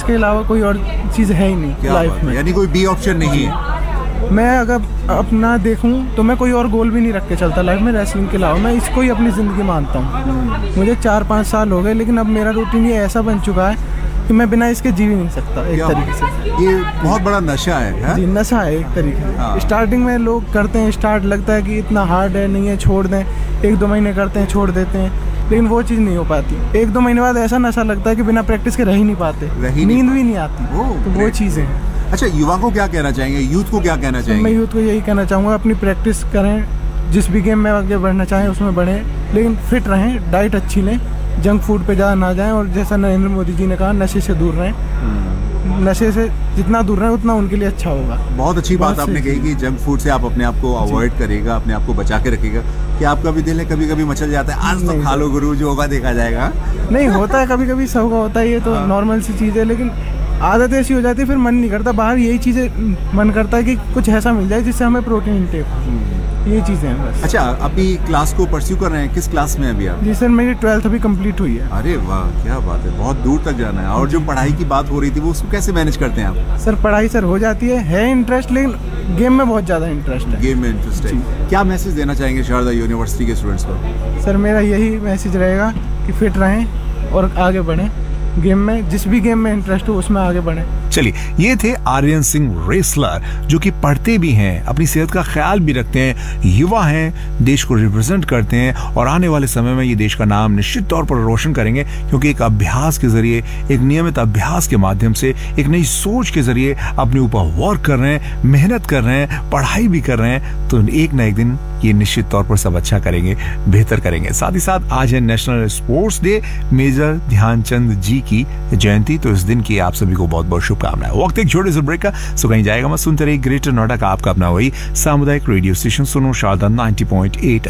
Practice के अलावा कोई और चीज़ है ही नहीं लाइफ में। यानी कोई बी ऑप्शन नहीं है। मैं अगर अपना देखूं तो मैं कोई और गोल भी नहीं रख के चलता लाइफ में रेसलिंग के अलावा। मैं इसको ही अपनी ज़िंदगी मानता हूं। मुझे 4-5 साल हो गए, लेकिन अब मेरा रूटीन ये ऐसा बन चुका है कि मैं बिना इसके जी भी नहीं सकता एक तरीके से। ये बहुत बड़ा नशा है। जी, नशा है एक तरीके से। स्टार्टिंग में लोग करते हैं, स्टार्ट लगता है कि इतना हार्ड है, नहीं है, छोड़ दें। 1-2 महीने करते हैं, छोड़ देते हैं, लेकिन वो चीज़ नहीं हो पाती। 1-2 महीने बाद ऐसा नशा लगता है कि बिना प्रैक्टिस के रह ही नहीं पाते, नींद भी नहीं आती। तो वो चीज़ें हैं। अच्छा, युवा को क्या कहना चाहेंगे, यूथ को क्या कहना चाहेंगे? मैं यूथ को यही कहना चाहूँगा, अपनी प्रैक्टिस करें, जिस भी गेम में आगे बढ़ना चाहें उसमें बढ़ें, लेकिन फिट रहें, डाइट अच्छी लें, जंक फूड पे ज़्यादा ना जाएं, और जैसा नरेंद्र मोदी जी ने कहा, नशे से दूर रहें। नशे से जितना दूर रहें उतना उनके लिए अच्छा होगा। बहुत अच्छी बात आपने कही कि जंक फूड से आप अपने आप को अवॉइड करेगा, अपने आप को बचा के रखेगा। कि आपका भी दिल है कभी कभी मचल जाता है, आज तो खा लो गुरु, जो होगा देखा जाएगा। नहीं, होता है कभी कभी, सबका होता है, ये तो नॉर्मल सी चीज़ है, लेकिन आदत ऐसी हो जाती है फिर मन नहीं करता। बाहर यही चीज़ें मन करता है कि कुछ ऐसा मिल जाए जिससे हमें प्रोटीन इंटेक हो। ये चीज़ें हैं बस। अच्छा, अभी क्लास को परस्यू कर रहे हैं, किस क्लास में अभी आप? जी सर, मेरी 12th अभी कंप्लीट हुई है। अरे वाह, क्या बात है, बहुत दूर तक जाना है। और जो पढ़ाई की बात हो रही थी वो उसको कैसे मैनेज करते हैं आप? सर पढ़ाई सर हो जाती है इंटरेस्ट, लेकिन गेम में बहुत ज़्यादा इंटरेस्ट है। गेम में इंटरेस्ट है। क्या मैसेज देना चाहेंगे शारदा यूनिवर्सिटी के स्टूडेंट्स को? सर मेरा यही मैसेज रहेगा कि फिट रहें और आगे बढ़ें, गेम में जिस भी गेम में इंटरेस्ट हो उसमें आगे बढ़ें। चलिए, ये थे आर्यन सिंह रेसलर, जो कि पढ़ते भी हैं, अपनी सेहत का ख्याल भी रखते हैं, युवा हैं, देश को रिप्रेजेंट करते हैं और आने वाले समय में ये देश का नाम निश्चित तौर पर रोशन करेंगे, क्योंकि एक अभ्यास के जरिए, एक नियमित अभ्यास के माध्यम से, एक नई सोच के जरिए अपने ऊपर वर्क कर रहे हैं, मेहनत कर रहे हैं, पढ़ाई भी कर रहे हैं, तो एक ना एक दिन ये निश्चित तौर पर सब अच्छा करेंगे, बेहतर करेंगे। साथ ही साथ आज है national sports day, major Dhyanchand जी की जयंती, तो इस दिन की आप सभी को बहुत बहुत शुभकामनाएं। वक्त एक छोटे से ब्रेक का, सो कहीं जाएगा मत, सुनते रहिए ग्रेटर नोएडा का आपका अपना वही सामुदायिक रेडियो स्टेशन, सुनो शारदा 90.8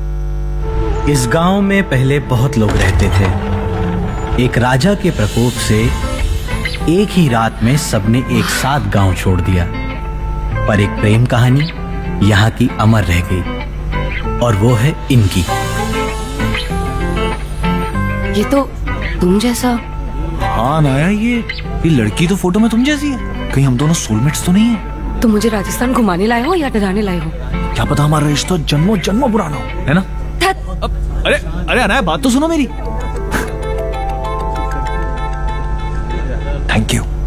FM। इस गांव में पहले बहुत लोग रहते थे। एक राजा के प्रकोप से एक ही रात में सबने एक साथ गांव छोड़ दिया, पर एक प्रेम कहानी यहाँ की अमर रह गई, और वो है इनकी। ये तो तुम जैसा। हाँ नाया, ये लड़की तो फोटो में तुम जैसी है। कहीं हम दोनों सोलमेट्स तो नहीं है? तुम मुझे राजस्थान घुमाने लाए हो या डराने लाए हो? क्या पता हमारा रिश्ता जन्मों जन्मों पुराना हो, है ना? अरे अरे अनाया, बात तो सुनो मेरी। Thank you.